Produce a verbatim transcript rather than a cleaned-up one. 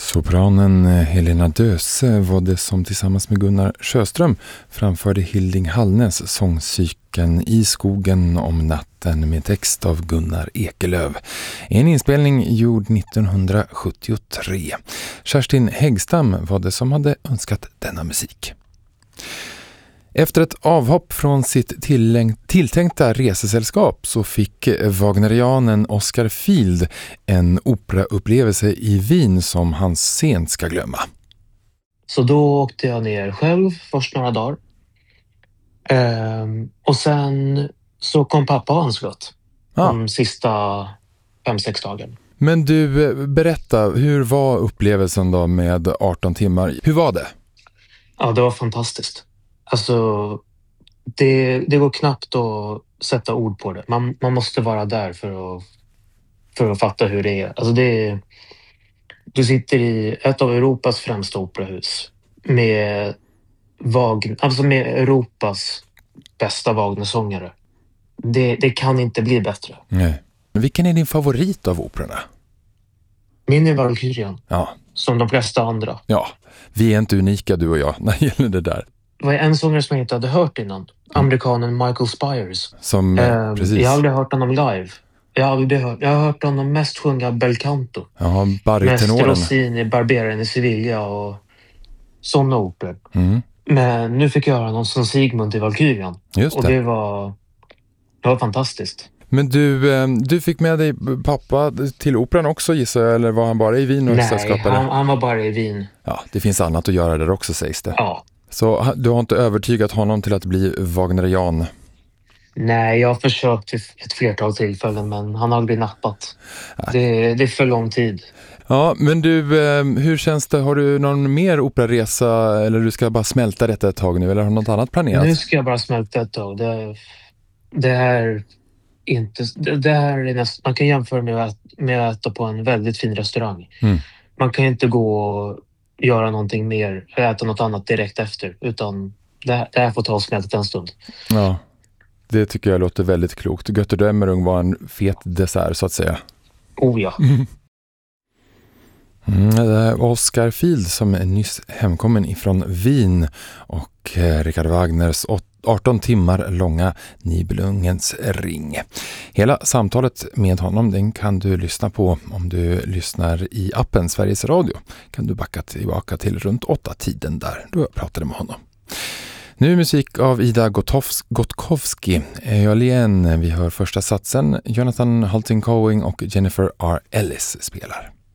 Sopranen Helena Döse var det som tillsammans med Gunnar Sjöström framförde Hilding Hallnes sångcykeln I skogen om natten med text av Gunnar Ekelöf. En inspelning gjord nittonhundrasjuttiotre. Kerstin Häggstam var det som hade önskat denna musik. Efter ett avhopp från sitt tilltänkta resesällskap så fick wagnerianen Oscar Field en operaupplevelse i Wien som han sent ska glömma. Så då åkte jag ner själv först några dagar. Ehm, och sen så kom pappa och anslöt ah. de sista fem sex dagar. Men du, berätta, hur var upplevelsen då med arton timmar? Hur var det? Ja, det var fantastiskt. Alltså, det, det går knappt att sätta ord på det. Man, man måste vara där för att, för att fatta hur det är. Alltså det är. Du sitter i ett av Europas främsta operahus med, Wagner, alltså med Europas bästa Wagner-sångare. Det, det kan inte bli bättre. Nej. Vilken är din favorit av operorna? Min är Valkyrian. Ja. Som de flesta andra. Ja, vi är inte unika du och jag när det gäller det där. Det var en sångare som jag inte hade hört innan. Amerikanen Michael Spires. Som, eh, precis. Jag har aldrig hört honom live. Jag har, aldrig hört, jag har hört honom mest sjunga bel canto. Jaha, mest baritenoren. Rossini, Barberaren i Sevilla och sådana operor. Mm. Men nu fick jag höra någon som Sigmund i Valkyrian. Just det. Och det var, det var fantastiskt. Men du, du fick med dig pappa till operan också, gissar jag, eller var han bara i Wien och Nej, han, han var bara i Wien. Ja, det finns annat att göra där också, sägs det. Ja. Så du har inte övertygat honom till att bli wagnerian? Nej, jag har försökt vid ett flertal tillfällen, men han har aldrig nappat. Det, det är för lång tid. Ja, men du, hur känns det? Har du någon mer operaresa, eller du ska bara smälta detta ett tag nu, eller har du något annat planerat? Nu ska jag bara smälta ett tag. Det, det här inte, det, det här är näst, man kan jämföra med att, med att äta på en väldigt fin restaurang. Mm. Man kan inte gå och göra någonting mer, äta något annat direkt efter, utan det, det här får ta och smälta en stund. Ja, det tycker jag låter väldigt klokt. Götterdämmerung var en fet dessert, så att säga. Oh ja. Mm. Mm, Oscar Field som är nyss hemkommen ifrån Wien och eh, Richard Wagners arton timmar långa Nibelungens ring. Hela samtalet med honom, den kan du lyssna på om du lyssnar i appen Sveriges Radio. Kan du backa tillbaka till runt åtta tiden där då jag pratade med honom. Nu musik av Ida Gottkowski. Jag igen, vi hör första satsen. Jonathan Halting-Coing och Jennifer R. Ellis spelar.